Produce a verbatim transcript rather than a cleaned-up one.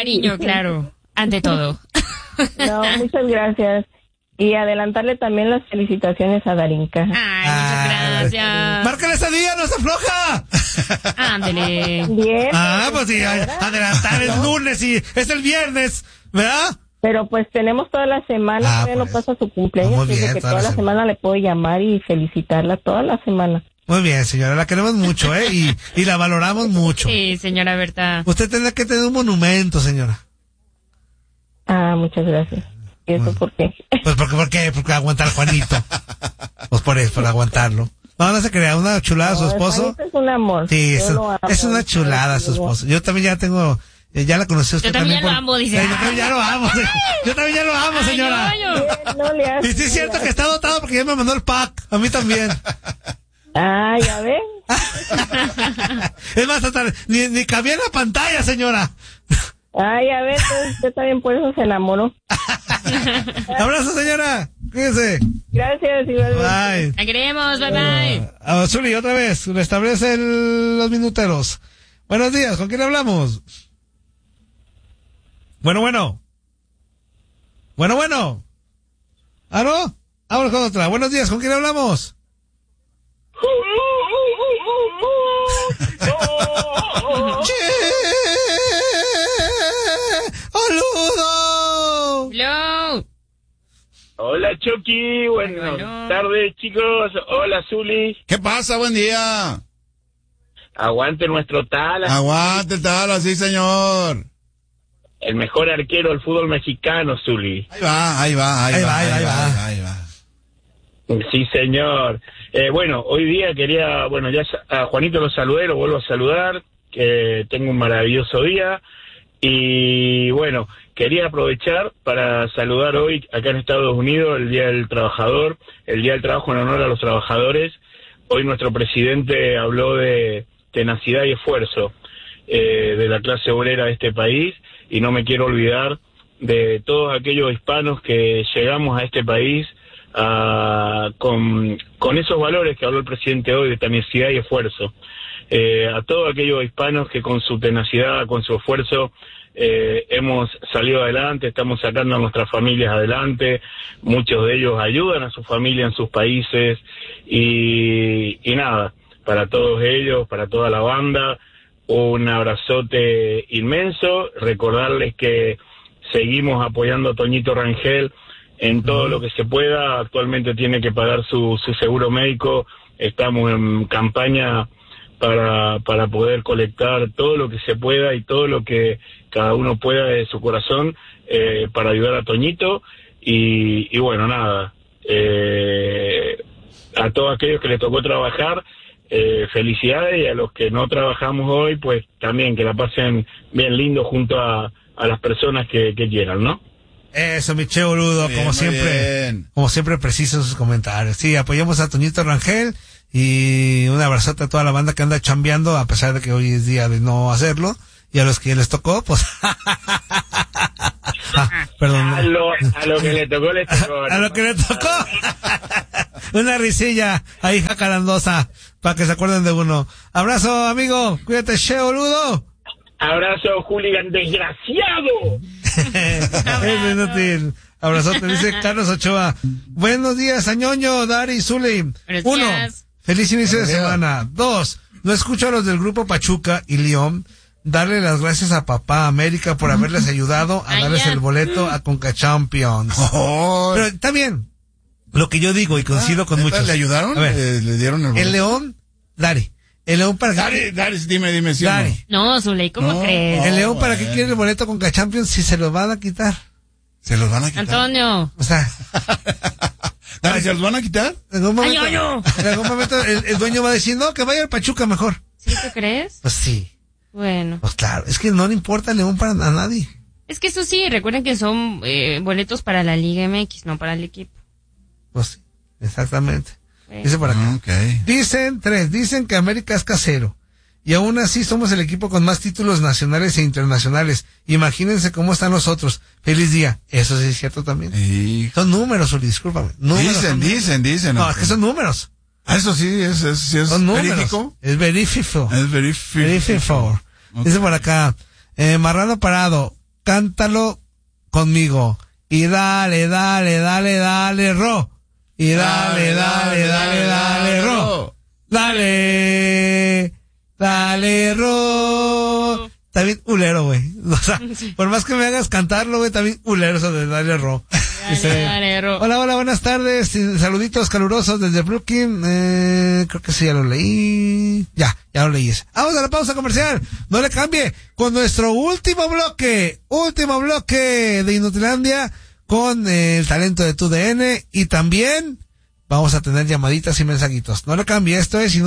Cariño, claro, ante todo. No, muchas gracias. Y adelantarle también las felicitaciones a Darinka. Ay, muchas gracias. ¡Márcale esa día, no se afloja! Ándele. Bien. Ah, pues sí, adelantar el lunes y es el viernes, ¿verdad? Pero pues tenemos toda la semana, Ah, todavía no pues. pasa su cumpleaños, Muy bien, así que toda toda la la semana le puedo llamar y felicitarla toda la semana. Muy bien, señora, la queremos mucho, ¿eh? Y, y la valoramos mucho. Sí, señora Berta. Usted tendrá que tener un monumento, señora. Ah, muchas gracias. ¿Y eso Bueno. por qué? Pues porque, ¿por qué? Porque aguantar a Juanito. Pues por eso, por aguantarlo. No, no se crea, una chulada su No, esposo. Juanito es un amor. Sí, Yo eso, lo amo. es una chulada su esposo. Yo también ya tengo, eh, ya la conocí a usted Yo también ya por- lo amo, dice. Eh, yo también ya lo amo. Yo también ya lo amo, Ay, señora. yo, yo. Bien, no le hace, Y sí es cierto que está dotado porque ya me mandó el pack. A mí también. Ah, ya ven. Es más, hasta ni, ni cabía en la pantalla, señora. Ah, ya ven, entonces usted también por eso se enamoró. Abrazo, señora. Cuídese. Gracias, igualmente. Bye. La queremos, bye bye. Ah, Zuli, otra vez, restablece el- los minuteros. Buenos días, ¿con quién hablamos? Bueno, bueno. Bueno, bueno. ¿Ah, no? Vamos con otra. Buenos días, ¿con quién hablamos? ¡Che! ¡Saludo! Hello. Hola Chucky, buenas Hola. tardes chicos, hola Zuli, ¿Qué pasa? Buen día. aguante nuestro Tala, Aguante, tal, así, señor. el mejor arquero del fútbol mexicano, Zuli. Ahí va, ahí va, ahí, Ahí va, va, ahí va. ahí va. Sí señor, eh, bueno, hoy día quería, bueno ya a Juanito lo saludé, lo vuelvo a saludar, que tenga un maravilloso día, y bueno, quería aprovechar para saludar hoy acá en Estados Unidos el Día del Trabajador, el Día del Trabajo en honor a los trabajadores. Hoy nuestro presidente habló de tenacidad y esfuerzo eh, de la clase obrera de este país, y no me quiero olvidar de todos aquellos hispanos que llegamos a este país a, con, con esos valores que habló el presidente hoy de tenacidad y esfuerzo. Eh, a todos aquellos hispanos que con su tenacidad, con su esfuerzo, eh, hemos salido adelante, estamos sacando a nuestras familias adelante, muchos de ellos ayudan a su familia en sus países, y, y nada, para todos ellos, para toda la banda, un abrazote inmenso, recordarles que seguimos apoyando a Toñito Rangel en todo lo que se pueda. Actualmente tiene que pagar su, su seguro médico, estamos en campaña para, para poder colectar todo lo que se pueda y todo lo que cada uno pueda de su corazón eh, para ayudar a Toñito, y, y bueno, nada, eh, a todos aquellos que les tocó trabajar, eh, felicidades, y a los que no trabajamos hoy, pues también que la pasen bien lindo junto a, a las personas que, que quieran, ¿no? Eso, mi che boludo, Muy como bien, muy siempre, bien. como siempre preciso en sus comentarios. Sí, apoyamos a Toñito Rangel y un abrazote a toda la banda que anda chambeando, a pesar de que hoy es día de no hacerlo, y a los que les tocó, pues... ah, perdón. A lo, a lo que le tocó, le tocó. A lo que le tocó. Una risilla ahí jacarandosa, para que se acuerden de uno. Abrazo, amigo, cuídate, che boludo. Abrazo, hooligan desgraciado. Es inútil. Abrazote, dice Carlos Ochoa. Buenos días, Añoño, Dari, Zuley. Buenos Uno, días. feliz inicio de Buenos días. semana. Dos, no escucho a los del grupo Pachuca y León darle las gracias a Papá América por haberles ayudado a Ay, darles ya. el boleto a Conca Champions. Oh, Pero está bien. Lo que yo digo y coincido con ¿neta muchos. ¿Le ayudaron? A ver, ¿Le, le dieron el boleto? el León, Dari. El León para Dari, Dari, dime, dime, ¿sí o no? Dari. No, Zuley, ¿cómo No. crees? El León, ¿para qué bueno. quiere el boleto con Champions si se lo van a quitar? ¿Se los van a quitar? Antonio. O sea, Dari, ¿se los van a quitar? en algún momento, ¡Ay, oño! en algún momento el, el dueño va a decir, no, que vaya al Pachuca mejor. ¿Sí tú crees? Pues sí, Bueno. pues claro, es que no le importa el León para a nadie. Es que eso sí, recuerden que son eh, boletos para la Liga M X, no para el equipo. Pues sí, exactamente. Sí. Dice por acá. Ah, ok. Dicen tres, dicen que América es casero. Y aún así somos el equipo con más títulos nacionales e internacionales. Imagínense cómo están los otros. Feliz día. Eso sí es cierto también. Y... Son números, Uli, discúlpame. Números, Dicen, son números. dicen, dicen. No, es que son números. Ah, eso sí, es, es, sí es Son números. verídico. Es verífico. Es verífico. Verífico. Ok. Dice por acá, eh, Marrano Parado. cántalo conmigo. Y dale, dale, dale, dale, ro. Y dale, dale, dale, dale, ro. Dale, dale, ro. Está bien ulero, güey. O sea, por más que me hagas cantarlo, güey, está bien ulero eso de dale, ro. Dice, dale, ro. Hola, hola, buenas tardes. Saluditos calurosos desde Brooklyn. Eh, creo que sí, ya lo leí. Ya, ya lo leí ese. Vamos a la pausa comercial. No le cambie. Con nuestro último bloque, último bloque de Inutilandia, con eh, el talento de tu D N. Y también vamos a tener llamaditas y mensajitos. No le cambie. Esto es